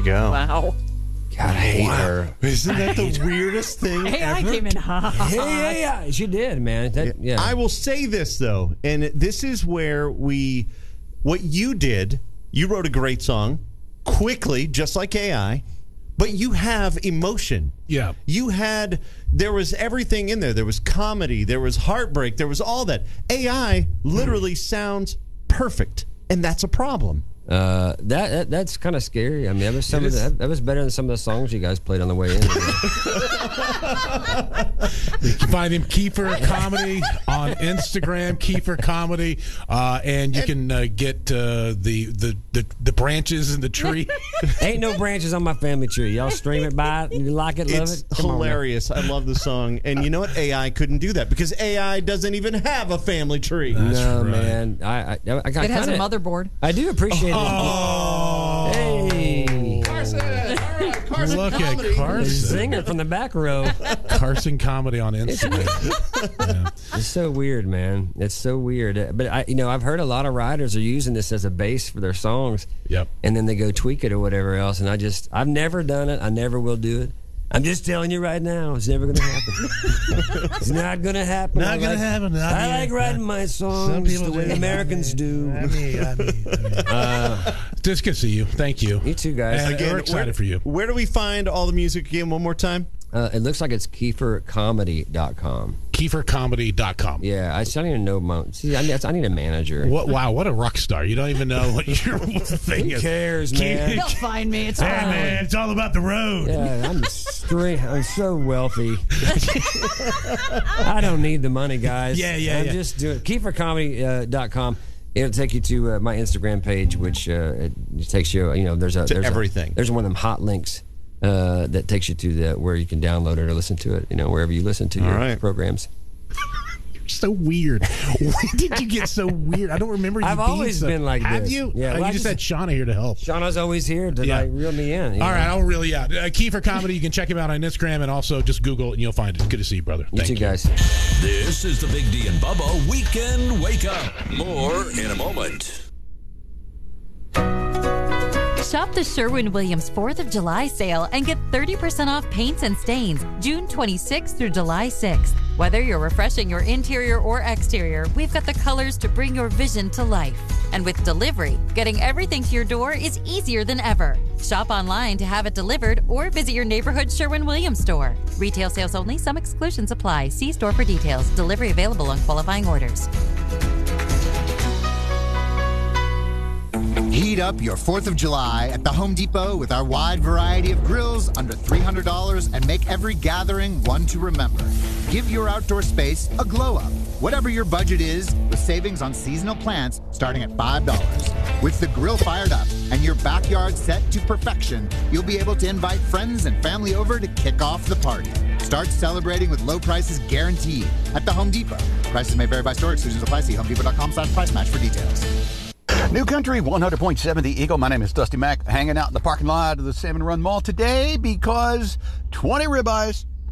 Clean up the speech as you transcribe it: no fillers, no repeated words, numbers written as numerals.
go. Wow. God, I hate her. Isn't that the weirdest thing AI ever? came in hot. Yeah, she did, man. Yeah. I will say this, though, and this is where what you did, you wrote a great song quickly, just like AI, but you have emotion. Yeah. There was everything in there. There was comedy, there was heartbreak, there was all that. AI literally sounds perfect, and that's a problem. That's kind of scary. I mean, that was better than some of the songs you guys played on the way in. You can find him Kiefer Comedy on Instagram, Kiefer Comedy, and you can get the branches in the tree. Ain't no branches on my family tree. Y'all stream it by it. You like it, love It's it. Come hilarious. I love the song, and you know what? AI couldn't do that because AI doesn't even have a family tree. No, right. man. It has a motherboard. I do appreciate it. Oh, Hey. Carson! All right, Carson Look at Comedy. Carson. Singer from the back row. Carson Comedy on Instagram. Yeah. It's so weird, man. It's so weird. But I've heard a lot of writers are using this as a base for their songs. Yep. And then they go tweak it or whatever else. And I've never done it. I never will do it. I'm just telling you right now, it's never going to happen. It's not going to happen. Not going to happen. I like writing my songs the way Americans do. Just good to see you. Thank you. You too, guys. And we're excited for you. Where do we find all the music again one more time? It looks like it's KieferComedy.com. KieferComedy.com. Yeah, I don't even know my. See, I need a manager. Wow, what a rock star. You don't even know what your thing is. Who cares, man? They'll find me. It's Hey, fine. man, it's all about the road. Yeah, I'm so wealthy. I don't need the money, guys. Yeah. I'm just doing KieferComedy.com. It'll take you to my Instagram page, which it takes you. There's everything. There's one of them hot links that takes you to where you can download it or listen to it. Wherever you listen to your programs. You're so weird. When did you get so weird? I don't remember you I've being always so, been like have this. you? Yeah, You well, just had Shauna here to help. Shauna's always here to reel me in. All right, I'll reel you out. Kiefer Comedy, you can check him out on Instagram and also just Google it and you'll find it. Good to see you, brother. You too, guys. This is the Big D and Bubba Weekend Wake Up. More in a moment. Shop the Sherwin-Williams 4th of July sale and get 30% off paints and stains June 26th through July 6th. Whether you're refreshing your interior or exterior, we've got the colors to bring your vision to life. And with delivery, getting everything to your door is easier than ever. Shop online to have it delivered or visit your neighborhood Sherwin-Williams store. Retail sales only. Some exclusions apply. See store for details. Delivery available on qualifying orders. Heat up your 4th of July at the Home Depot with our wide variety of grills under $300 and make every gathering one to remember. Give your outdoor space a glow up, whatever your budget is, with savings on seasonal plants starting at $5. With the grill fired up and your backyard set to perfection, you'll be able to invite friends and family over to kick off the party. Start celebrating with low prices guaranteed at the Home Depot. Prices may vary by store. Exclusions apply. See HomeDepot.com/price match for details. New Country 100.7 The Eagle. My name is Dusty Mack, hanging out in the parking lot of the Salmon Run Mall today because 20 ribeyes,